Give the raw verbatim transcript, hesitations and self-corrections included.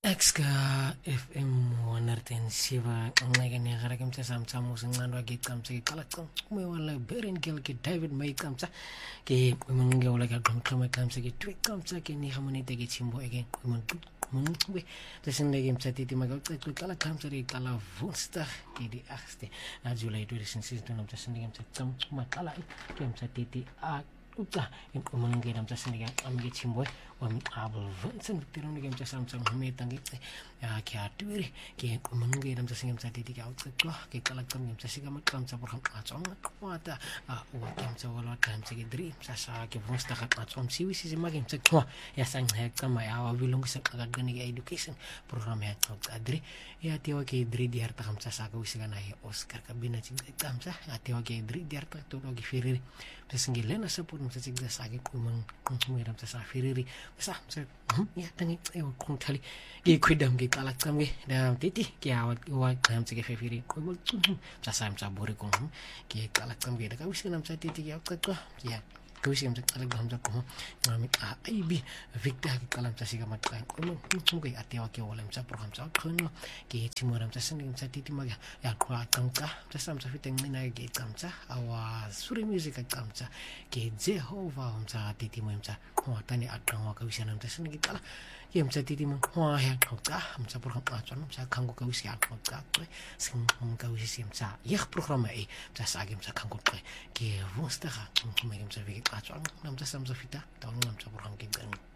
Exka F M wanartensiva ngeke ngara ke mtsa mtsa musinqandwa ke qamtse ke qala qamwe wala berin gel ke David May qamtsa ke mnge wala ka qamqama qamtse ke twi qamtsa ke ni hamonite ke chimbo eke mngwe tsende ke mtsa titi maga qeqe qala qamtse ke qala Woensdag ke di agste na July tweede sesde mtsa sende ke mtsa qamma qala ke mtsa titi a uca inqomonke namtsa sendika amke chimbo wamqabo Vincent tirone ke mtsa samsa ngumeta ngice yakhe atwiri ke inqomonke namtsa singemtsa titi ke awucicwa ke qala qam ngemtsa sika maqamtsa borham qatsonga qwata wa ke mtsa wala qamtsa ke dream sasa ke Woensdag qatsom siwisi simake mtsa qwa yasanqeqa maya wabilungisa qaqaqani ke education program ya qadri ya tiwa ke dri di harta kamsa saka wisigana ya Oscar kabina cingqamsa atiwa ke dri di harta to ke firiri pesingilena sapur mtsa cingda sake kumang kumira mtsa sa firiri sa mtsa ya tangi ewa kontali ke kwidam ke qala qam ke da titi ke awat wa qamtsa ke firiri ko mtsa sa mtsa bori ko ke qala qam ke da ka wisigana mtsa titi ke awqaqwa ya kuisi mtsa qala gamza ko ngami a ibi victor ke qala mtsa sika maqqa ko mtsungu atiwa ke wala mtsa program tsa qhono ke timora mtsa sending mtsa titi maga ya qwa qamqa mtsa samtsa fiteng ngina ke qamtsa awa suri music qamtsa ke Jehovah mtsa titi mo mtsa qwa tani aqwa ka wisana mtsa sending qala ke mtsa titi mo qwa ya qqa mtsa program qatsa mtsa khango ka wisi ya qqa qwe sing ka wisi mtsa yeh program e mtsa sa ke mtsa khango qwe ke Woensdag mtsa mtsa viki qatsa namtsa samtsa fita tawu namtsa program ke